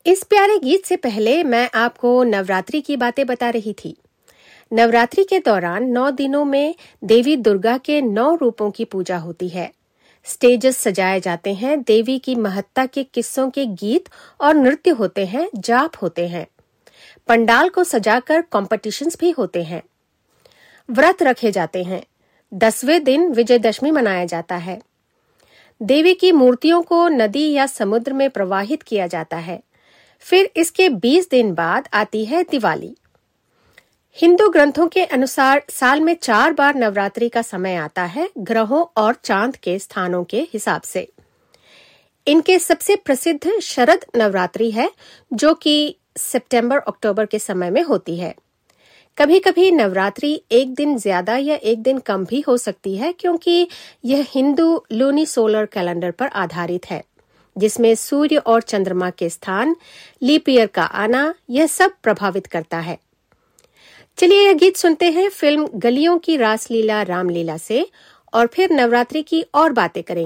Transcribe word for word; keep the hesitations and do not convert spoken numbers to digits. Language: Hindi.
इस प्यारे गीत से पहले मैं आपको नवरात्रि की बातें बता रही थी। नवरात्रि के दौरान नौ दिनों में देवी दुर्गा के नौ रूपों की पूजा होती है। स्टेजेस सजाए जाते हैं, देवी की महत्ता के किस्सों के गीत और नृत्य होते हैं, जाप होते हैं। पंडाल को सजाकर कॉम्पिटिशन्स भी होते हैं। व्रत रखे जाते हैं। दसवें दिन विजयदशमी मनाया जाता है। देवी की मूर्तियों को नदी या समुद्र में प्रवाहित किया जाता है। फिर इसके बीस दिन बाद आती है दिवाली। हिंदू ग्रंथों के अनुसार साल में चार बार नवरात्रि का समय आता है, ग्रहों और चांद के स्थानों के हिसाब से। इनके सबसे प्रसिद्ध शरद नवरात्रि है, जो कि सितंबर अक्टूबर के समय में होती है। कभी कभी नवरात्रि एक दिन ज्यादा या एक दिन कम भी हो सकती है, क्योंकि यह हिंदू लूनी सोलर कैलेंडर पर आधारित है, जिसमें सूर्य और चंद्रमा के स्थान, लीप ईयर का आना, यह सब प्रभावित करता है। चलिए यह गीत सुनते हैं फिल्म गलियों की रासलीला रामलीला से, और फिर नवरात्रि की और बातें करेंगे।